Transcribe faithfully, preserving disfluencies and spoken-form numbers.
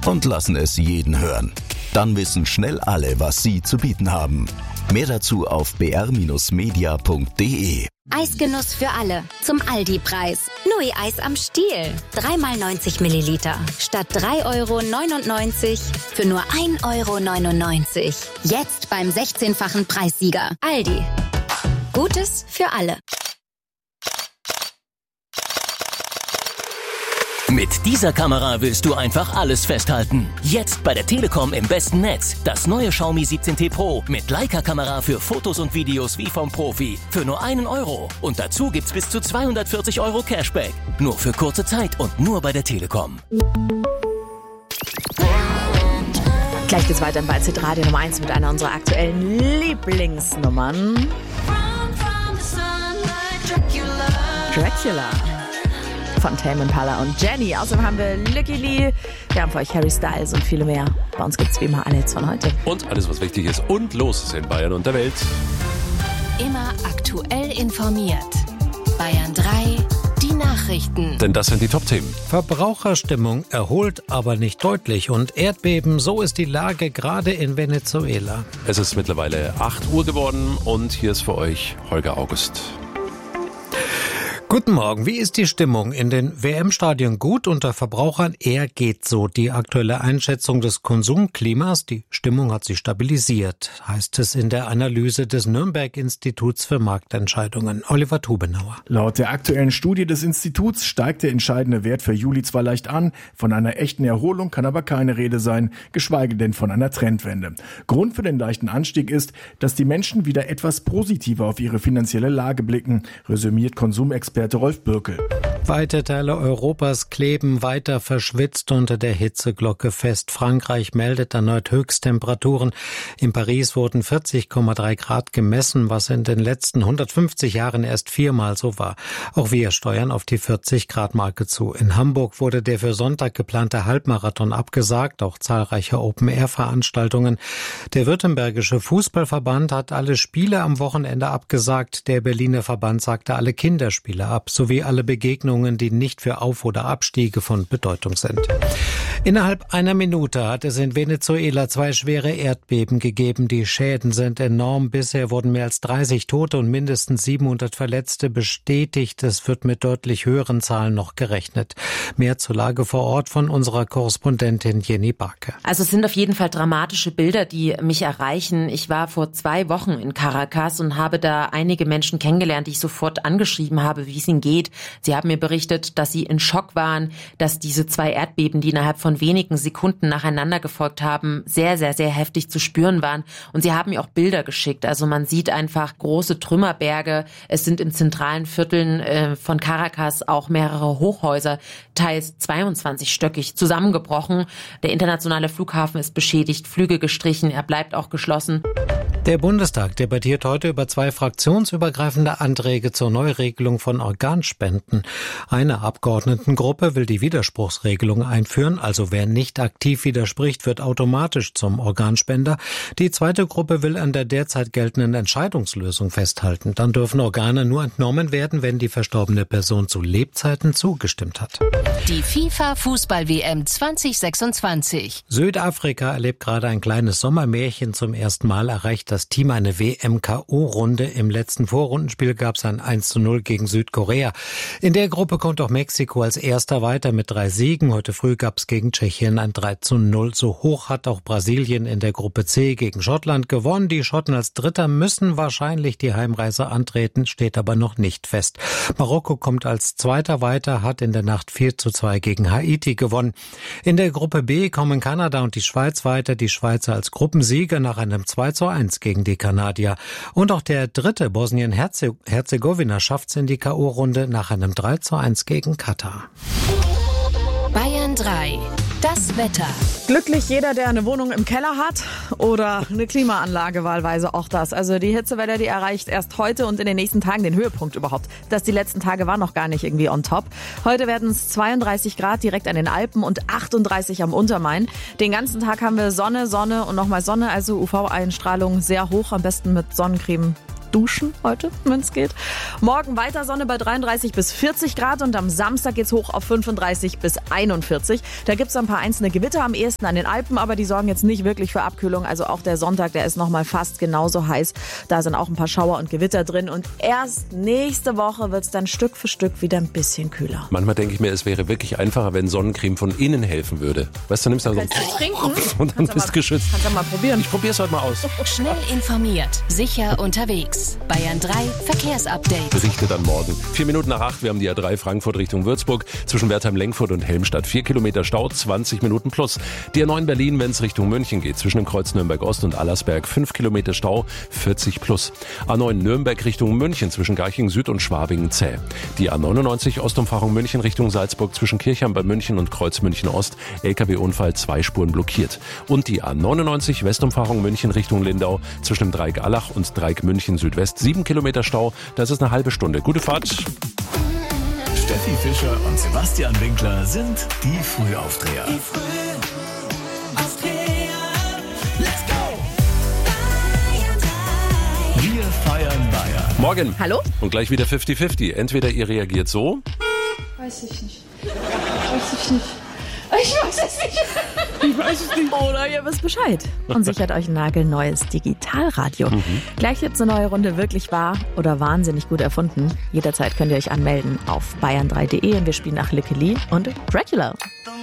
und lassen es jeden hören. Dann wissen schnell alle, was sie zu bieten haben. Mehr dazu auf b r Bindestrich media punkt d e. Eisgenuss für alle. Zum Aldi-Preis. Nui-Eis am Stiel. drei mal neunzig Milliliter. Statt drei Euro neunundneunzig für nur ein Euro neunundneunzig. Jetzt beim sechzehnfachen Preissieger. Aldi. Gutes für alle. Mit dieser Kamera willst du einfach alles festhalten. Jetzt bei der Telekom im besten Netz. Das neue Xiaomi siebzehn T Pro mit Leica-Kamera für Fotos und Videos wie vom Profi. Für nur einen Euro. Und dazu gibt's bis zu zweihundertvierzig Euro Cashback. Nur für kurze Zeit und nur bei der Telekom. Gleich geht's weiter bei Z Radio Nummer eins mit einer unserer aktuellen Lieblingsnummern. Dracula. Von Tame Impala und Jenny. Außerdem haben wir Lucky Lee. Wir haben für euch Harry Styles und viele mehr. Bei uns gibt's wie immer alle Hits von heute. Und alles, was wichtig ist und los ist in Bayern und der Welt. Immer aktuell informiert. Bayern drei, die Nachrichten. Denn das sind die Top-Themen. Verbraucherstimmung erholt, aber nicht deutlich. Und Erdbeben, so ist die Lage gerade in Venezuela. Es ist mittlerweile acht Uhr geworden und hier ist für euch Holger August. Guten Morgen. Wie ist die Stimmung in den W M-Stadien? Gut, unter Verbrauchern eher geht so. Die aktuelle Einschätzung des Konsumklimas, die Stimmung hat sich stabilisiert, heißt es in der Analyse des Nürnberg-Instituts für Marktentscheidungen. Oliver Tubenauer. Laut der aktuellen Studie des Instituts steigt der entscheidende Wert für Juli zwar leicht an, von einer echten Erholung kann aber keine Rede sein, geschweige denn von einer Trendwende. Grund für den leichten Anstieg ist, dass die Menschen wieder etwas positiver auf ihre finanzielle Lage blicken, resümiert Konsumexperte Rolf Bürkel. Weite Teile Europas kleben weiter verschwitzt unter der Hitzeglocke fest. Frankreich meldet erneut Höchsttemperaturen. In Paris wurden vierzig Komma drei Grad gemessen, was in den letzten hundertfünfzig Jahren erst viermal so war. Auch wir steuern auf die vierzig Grad Marke zu. In Hamburg wurde der für Sonntag geplante Halbmarathon abgesagt, auch zahlreiche Open-Air-Veranstaltungen. Der Württembergische Fußballverband hat alle Spiele am Wochenende abgesagt. Der Berliner Verband sagte alle Kinderspiele ab, sowie alle Begegnungen, die nicht für Auf- oder Abstiege von Bedeutung sind. Innerhalb einer Minute hat es in Venezuela zwei schwere Erdbeben gegeben. Die Schäden sind enorm. Bisher wurden mehr als dreißig Tote und mindestens siebenhundert Verletzte bestätigt. Es wird mit deutlich höheren Zahlen noch gerechnet. Mehr zur Lage vor Ort von unserer Korrespondentin Jenny Barke. Also es sind auf jeden Fall dramatische Bilder, die mich erreichen. Ich war vor zwei Wochen in Caracas und habe da einige Menschen kennengelernt, die ich sofort angeschrieben habe, wie es ihnen geht. Sie haben mir berichtet, dass sie in Schock waren, dass diese zwei Erdbeben, die innerhalb von wenigen Sekunden nacheinander gefolgt haben, sehr, sehr, sehr heftig zu spüren waren. Und sie haben mir auch Bilder geschickt. Also man sieht einfach große Trümmerberge. Es sind in zentralen Vierteln äh, von Caracas auch mehrere Hochhäuser, teils zweiundzwanzigstöckig, zusammengebrochen. Der internationale Flughafen ist beschädigt, Flüge gestrichen, er bleibt auch geschlossen. Der Bundestag debattiert heute über zwei fraktionsübergreifende Anträge zur Neuregelung von Organspenden. Eine Abgeordnetengruppe will die Widerspruchsregelung einführen, also wer nicht aktiv widerspricht, wird automatisch zum Organspender. Die zweite Gruppe will an der derzeit geltenden Entscheidungslösung festhalten. Dann dürfen Organe nur entnommen werden, wenn die verstorbene Person zu Lebzeiten zugestimmt hat. Die FIFA-Fußball-W M zwanzig sechsundzwanzig. Südafrika erlebt gerade ein kleines Sommermärchen. Zum ersten Mal erreicht das Team eine W M-K O-Runde. Im letzten Vorrundenspiel gab es ein eins zu null gegen Südkorea. In der Gruppe kommt auch Mexiko als Erster weiter mit drei Siegen. Heute früh gab es gegen Tschechien ein drei zu null. So hoch hat auch Brasilien in der Gruppe C gegen Schottland gewonnen. Die Schotten als Dritter müssen wahrscheinlich die Heimreise antreten, steht aber noch nicht fest. Marokko kommt als Zweiter weiter, hat in der Nacht vier zu zwei gegen Haiti gewonnen. In der Gruppe B kommen Kanada und die Schweiz weiter. Die Schweizer als Gruppensieger nach einem zwei zu eins gegen die Kanadier. Und auch der dritte Bosnien-Herzegowina schafft es in die K O-Runde nach einem drei zu eins gegen Katar. Bayern drei. Das Wetter. Glücklich jeder, der eine Wohnung im Keller hat oder eine Klimaanlage, wahlweise auch das. Also die Hitzewelle, die erreicht erst heute und in den nächsten Tagen den Höhepunkt überhaupt. Das die letzten Tage waren noch gar nicht irgendwie on top. Heute werden es zweiunddreißig Grad direkt an den Alpen und achtunddreißig am Untermain. Den ganzen Tag haben wir Sonne, Sonne und nochmal Sonne, also U V-Einstrahlung sehr hoch, am besten mit Sonnencreme duschen heute, wenn es geht. Morgen weiter Sonne bei dreiunddreißig bis vierzig Grad und am Samstag geht's hoch auf fünfunddreißig bis einundvierzig. Da gibt's ein paar einzelne Gewitter, am ehesten an den Alpen, aber die sorgen jetzt nicht wirklich für Abkühlung. Also auch der Sonntag, der ist nochmal fast genauso heiß. Da sind auch ein paar Schauer und Gewitter drin und erst nächste Woche wird's dann Stück für Stück wieder ein bisschen kühler. Manchmal denke ich mir, es wäre wirklich einfacher, wenn Sonnencreme von innen helfen würde. Weißt du, nimmst dann so Kannst du trinken? und dann bist du geschützt. Kannst du mal probieren. Ich probier's heute mal aus. Schnell informiert, sicher unterwegs. Bayern drei Verkehrsupdate. Berichtet an morgen. Vier Minuten nach acht, wir haben die A drei Frankfurt Richtung Würzburg. Zwischen Wertheim-Lengfurt und Helmstadt vier Kilometer Stau, zwanzig Minuten plus. Die A neun Berlin, wenn es Richtung München geht. Zwischen dem Kreuz Nürnberg-Ost und Allersberg fünf Kilometer Stau, vierzig plus. A neun Nürnberg Richtung München zwischen Garching Süd und Schwabingen zäh. Die A neunundneunzig Ostumfahrung München Richtung Salzburg zwischen Kirchheim bei München und Kreuz München Ost. L K W-Unfall, zwei Spuren blockiert. Und die A neunundneunzig Westumfahrung München Richtung Lindau zwischen dem Dreieck Allach und Dreieck München Südwest. sieben Kilometer Stau, das ist eine halbe Stunde. Gute Fahrt. Steffi Fischer und Sebastian Winkler sind die Frühaufdreher. Die Frühaufdreher. Let's go! Wir feiern Bayern. Morgen. Hallo? Und gleich wieder fünfzig fünfzig. Entweder ihr reagiert so. Weiß ich nicht. Weiß ich nicht. Ich weiß es nicht. Ich weiß es nicht. Oder ihr wisst Bescheid und sichert euch ein nagelneues Digitalradio. Mhm. Gleich gibt's eine neue Runde Wirklich wahr oder wahnsinnig gut erfunden. Jederzeit könnt ihr euch anmelden auf bayern drei punkt de und wir spielen nach Lickeli und Dracula.